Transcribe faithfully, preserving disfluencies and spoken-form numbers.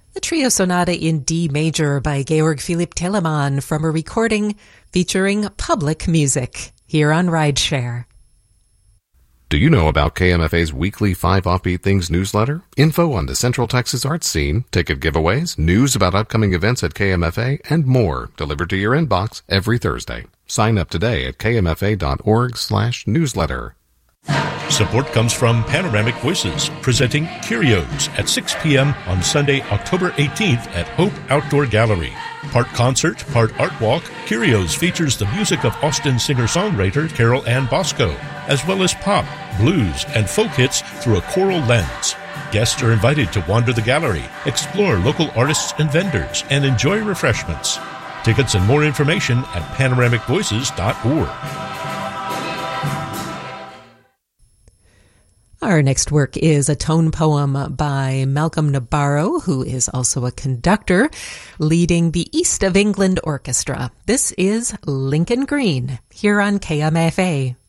The Trio Sonata in D major by Georg Philipp Telemann from a recording featuring public music here on Rideshare. Do you know about K M F A's weekly Five Offbeat Things newsletter? Info on the Central Texas arts scene, ticket giveaways, news about upcoming events at K M F A, and more delivered to your inbox every Thursday. Sign up today at kmfa.org slash newsletter. Support comes from Panoramic Voices, presenting Curios at six p.m. on Sunday, October eighteenth at Hope Outdoor Gallery. Part concert, part art walk, Curios features the music of Austin singer-songwriter Carol Ann Bosco, as well as pop, blues, and folk hits through a choral lens. Guests are invited to wander the gallery, explore local artists and vendors, and enjoy refreshments. Tickets and more information at panoramic voices dot org. Our next work is a tone poem by Malcolm Nabarro, who is also a conductor, leading the East of England Orchestra. This is Lincoln Green, here on K M F A.